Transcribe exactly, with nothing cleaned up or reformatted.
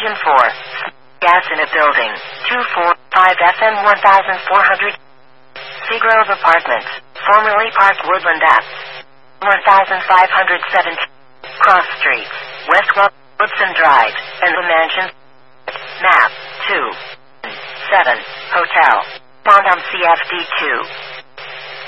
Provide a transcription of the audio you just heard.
Item four. Gas in a building. two forty-five F M fourteen hundred. Seagrove Apartments. Formerly Park Woodland Ave. fifteen seventeen. Cross Street. West Woodson Drive. And the Mansion. Map. two. seven. Hotel. Bond on C F D two.